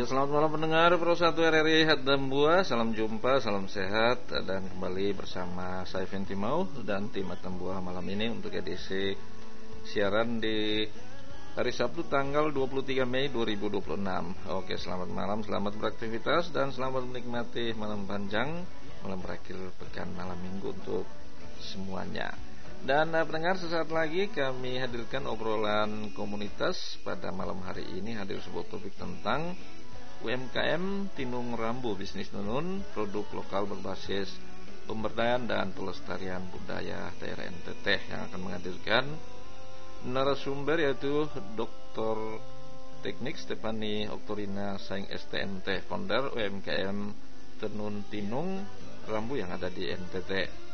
Ya, selamat malam pendengar Pro 1 RRI Haddam Buah. Salam jumpa, salam sehat. Dan kembali bersama saya Fenty Mau dan tim Haddam Buah malam ini untuk edisi siaran di hari Sabtu tanggal 23 Mei 2026. Oke, selamat malam, selamat beraktivitas dan selamat menikmati malam panjang, malam berakhir pekan, malam minggu untuk semuanya. Dan pendengar, sesaat lagi kami hadirkan obrolan komunitas. Pada malam hari ini hadir sebuah topik tentang UMKM Tinung Rambu Bisnis Nunun, produk lokal berbasis pemberdayaan dan pelestarian budaya daerah NTT, yang akan menghadirkan narasumber yaitu Dr. Teknik Stefani Oktorina Saing STNT, founder UMKM Tenun Tinung Rambu yang ada di NTT.